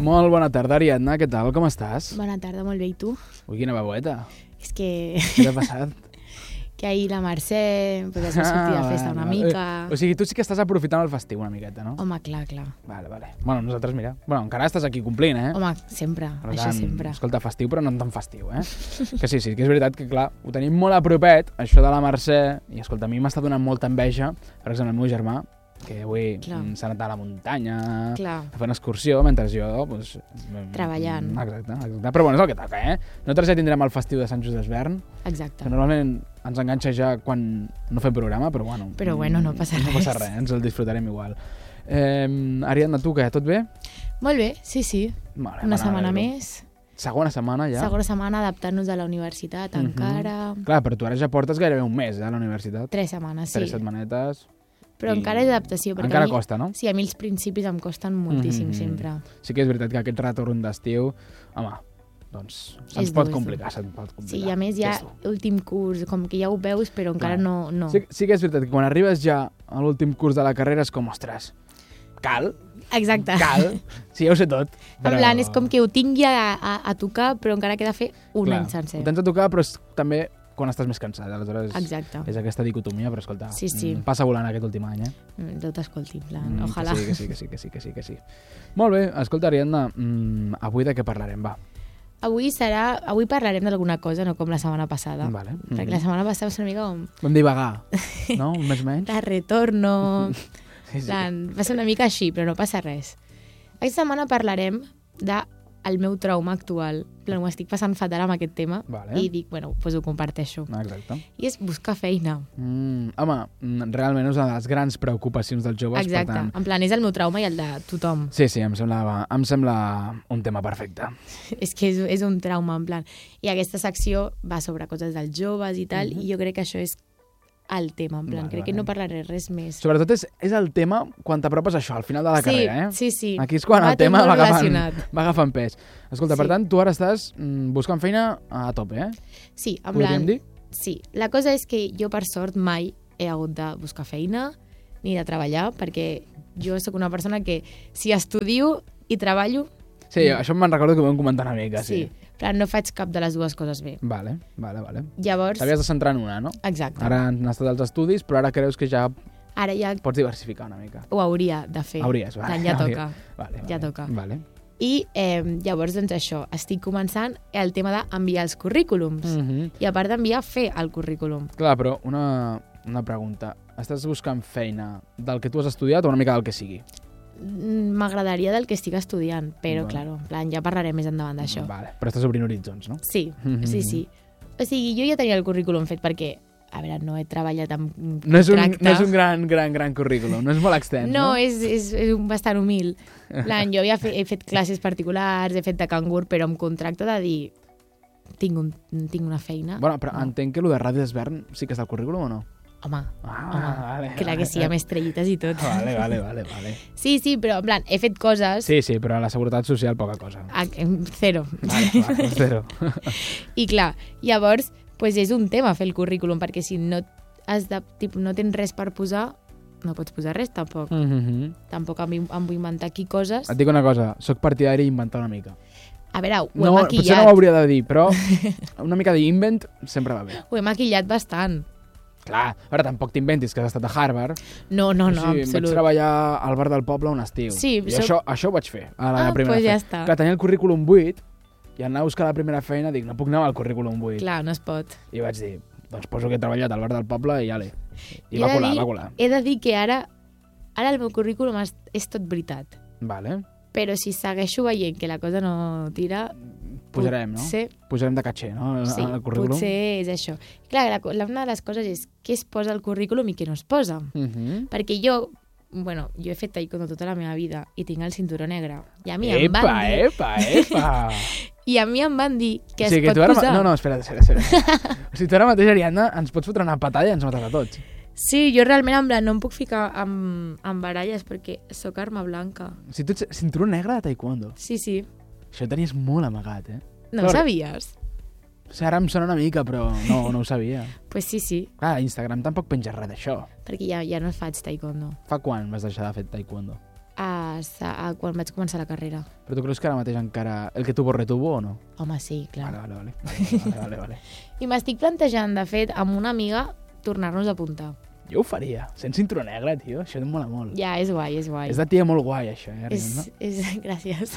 Molt bona tarda, Ariadna. Què tal? Com estàs? Bona tarda, molt bé. I tu? Ui, quina babueta. És que... Què t'ha passat? que ahir la Mercè pues, es va sortir de festa una mica. O sigui, tu sí que estàs aprofitant el festiu una miqueta, no? Home, clar. Vale. Bueno, nosaltres, mira... Bueno, encara estàs aquí complint, eh? Home, sempre, Per això tant, sempre. Escolta, festiu, però no tan festiu, eh? Que sí, que és veritat que, clar, ho tenim molt a propet, això de la Mercè, i, escolta, a mi m'està donant molta enveja, per exemple, el meu germà, que avui s'ha anat a la muntanya, a fer una excursió, mentre jo... Pues, treballant. Exacte. Però bueno, és el que toca, eh? Nosaltres ja tindrem el festiu de Sant Just Desvern, Exacte. que normalment ens enganxa ja quan no fem programa, però bueno... Però bueno, no passa res. No passa res, ens el disfrutarem igual. Ariadna, tu què? Tot bé? Molt bé, sí. Vale, una setmana més. Segona setmana ja? Segona setmana adaptant-nos a la universitat encara. Clar, però tu ara ja portes gairebé un mes a la universitat. 3 setmanes, sí. 3 setmanetes... Però encara és adaptació. Encara costa, no? Sí, a mi els principis em costen moltíssim sempre. Sí que és veritat que aquest retorn d'estiu, home, doncs se'ns pot complicar. Sí, i a més ja últim curs, com que ja ho veus, però encara no. Sí que és veritat que quan arribes ja a l'últim curs de la carrera és com, ostres, cal? Exacte. Cal? Sí, ja ho sé tot. Però... En plan, és com que ho tingui a tocar, però encara queda fer un any sencer. Ho tens a tocar, però és també quan estàs més cansat, aleshores exacte. És aquesta dicotomia, però escolta, sí. Passa volant aquest últim any, Déu t'escolti, en plan, ojalà. Que sí. Molt bé, escolta, Ariadna, avui de què parlarem, va? Avui parlarem d'alguna cosa, no com la setmana passada. Vale. Perquè la setmana passada va ser una mica com... Vam divagar, no? Més o menys. De retorno... sí. Va ser una mica així, però no passa res. Aquesta setmana parlarem del meu trauma actual. Ho estic passant fatal amb aquest tema i dic, bueno, doncs ho comparteixo. Exacte. I és buscar feina. Home, realment és una de les grans preocupacions dels joves. Exacte, per tant... en plan, és el meu trauma i el de tothom. Sí, em sembla un tema perfecte. És que és un trauma, en plan. I aquesta secció va sobre coses dels joves i tal, i jo crec que això és el tema, en plan, crec que no parlaré res més. Sobretot és el tema quan t'apropes a això, al final de la carrera, eh? Sí. Aquí és quan el tema va agafant pes. Escolta, per tant, tu ara estàs buscant feina a tope, eh? Sí, en plan... Podríem dir? Sí, la cosa és que jo, per sort, mai he hagut de buscar feina ni de treballar, perquè jo sóc una persona que si estudio i treballo... Sí, això me'n recordo que ho vam comentar una mica, sí. Però no faig cap de les dues coses bé. Vale. Llavors... T'havies de centrar en una, no? Exacte. Ara han estat els estudis, però ara creus que ja ja pots diversificar una mica. Ho hauria de fer. Hauries, vale. Ja toca. Ja toca. Vale. I llavors, doncs això, estic començant el tema d'enviar els currículums. I a part d'enviar, fer el currículum. Clar, però una pregunta. Estàs buscant feina del que tu has estudiat o una mica del que sigui? M'agradaria del que estic estudiant, però, clar, en plan, ja parlarem més endavant d'això. Vale, però estàs obrint horitzons, no? Sí. O sigui, jo ja tenia el currículum fet perquè, a veure, no he treballat amb contracte. No és un gran currículum, no és molt extens, no? No, és bastant humil. Jo he fet classes particulars, he fet de cangur, però amb contracte de dir tinc una feina. Bueno, però entenc que el de Ràdio Desvern sí que està al currículum o no? Home, vale, clar que sí, amb estrellites i tot. Vale. Sí, però en plan, he fet coses... Sí, però a la Seguretat Social poca cosa. Zero. Vale, zero. I clar, llavors, pues és un tema fer el currículum, perquè si no no tens res per posar, no pots posar res, tampoc. Tampoc em vull inventar aquí coses. Et dic una cosa, soc partidari d'inventar una mica. A veure, ho he maquillat. Potser no ho hauria de dir, però una mica d'invent sempre va bé. Ho he maquillat bastant. Clar, ara tampoc t'inventis que has estat a Harvard. No, absolut. Vaig treballar al bar del poble un estiu. Sí, I això ho vaig fer a la primera pues feina. Ja està. Que tenia el currículum buit i anar a buscar la primera feina, dic, no puc anar amb el currículum buit. Clar, no es pot. I vaig dir, doncs poso que he treballat al bar del poble i ale. I va colar. He de dir que ara el meu currículum és tot veritat. Vale. Però si segueixo veient que la cosa no tira... Pujarem, no? Sí. Pujarem de caché, no? Sí, el currículum. potser és això. Clar, una de les coses és què es posa al currículum i què no es posa. Perquè jo he fet taekwondo tota la meva vida i tinc el cinturó negre. I a mi em van dir... Epa! I a mi em van dir que es pot posar... No, espera. O sigui, tu ara mateix, Ariadna, ens pots fotre una patada i ens mates a tots. Sí, jo realment en plan no em puc ficar en baralles perquè sóc arma blanca. O sigui, tu ets cinturó negre de taekwondo. Sí. Això ho tenies molt amagat, eh? No ho sabies? O sigui, ara em sona una mica, però no ho sabia. Pues sí. Clar, a Instagram tampoc penges res d'això. Perquè ja no faig taekwondo. Fa quan vas deixar de fer taekwondo? quan vaig començar la carrera. Però tu creus que ara mateix encara el que tuvo retuvo o no? Home, sí, clar. Vale. I m'estic plantejant, de fet, amb una amiga, tornar-nos a apuntar. Jo ho faria, sense cinturó negre, tio, això em mola molt. Ja, és guai, és guai. És de tia molt guai, això, no? Gràcies.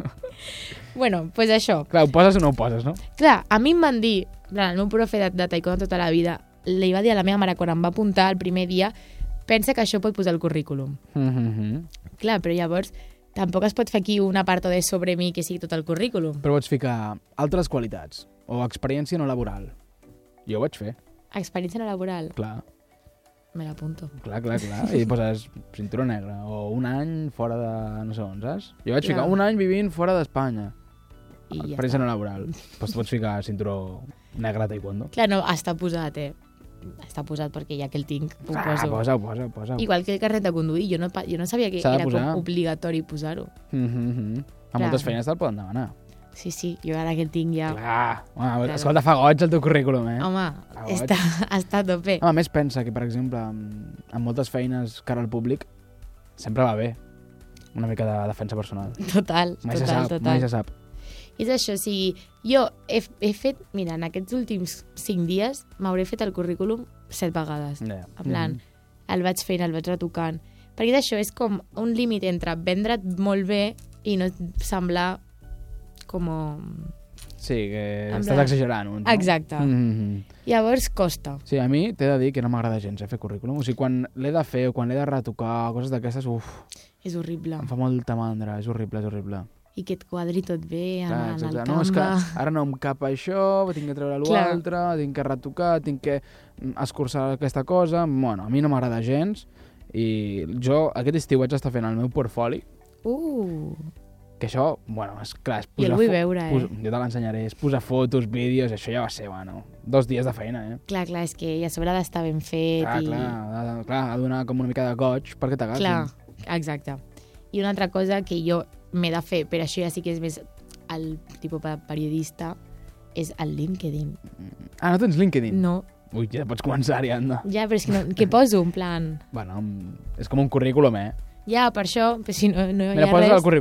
Bueno, pues això. Clar, ho poses o no ho poses, no? Clar, a mi em van dir, el meu profe de taekwondo tota la vida, li va dir a la meva mare quan em va apuntar el primer dia, pensa que això pot posar al currículum. Clar, però llavors tampoc es pot fer aquí un apartado de sobre mi que sigui tot el currículum. Però pots ficar altres qualitats o experiència no laboral. Jo ho vaig fer. Experiència no laboral? Clar. Me l'apunto. Clar. I poses cinturó negre o un any fora de no sé on, saps? Jo vaig ficar un any vivint fora d'Espanya. Experiència no laboral. Pues pots ficar cinturó negre a taekwondo. Clar, no, està posat, Està posat perquè ja que el tinc, ho poso. Posa. Igual que el carnet de conduir, jo no sabia que era com obligatori posar-ho. A moltes feines te'l poden demanar. Sí, jo ara que el tinc ja... Clar, escolta, fa goig el teu currículum, Home, està a tope. A més, pensa que, per exemple, en moltes feines cara al públic, sempre va bé una mica de defensa personal. Total. Mai se sap. És això, o sigui, jo he fet, mira, en aquests últims 5 dies m'hauré fet el currículum 7 vegades. En plan, el vaig fent, el vaig retocant. Perquè d'això és com un límit entre vendre't molt bé i no semblar com... Sí, que estàs exagerant. No? Exacte. Llavors costa. Sí, a mi t'he de dir que no m'agrada gens fer currículum. O sigui, quan l'he de fer o quan l'he de retocar, coses d'aquestes, És horrible. Em fa molta mandra, és horrible. I que et quadri tot bé en el Canva. No, és que ara no em cap això, tinc que treure l'altre, tinc que retocar, tinc que escurçar aquesta cosa... Bueno, a mi no m'agrada gens i jo aquest estiu vaig estar fent el meu portfoli. Que això, bueno, és clar... Jo el vull veure, Jo te l'ensenyaré, és posar fotos, vídeos, això ja va ser, 2 dies de feina, Clar, és que a sobre ha d'estar ben fet Clar, ha de donar com una mica de goig perquè t'agafin. Clar, exacte. I una altra cosa que jo m'he de fer, però això ja sí que és més el tipus de periodista, és el LinkedIn. Ah, no tens LinkedIn? No. Ui, ja pots començar-hi, anda. Ja, però és que què poso, en plan... Bueno, és com un currículum, Ja, per això, però si no hi ha res... Mira, poses el currículum.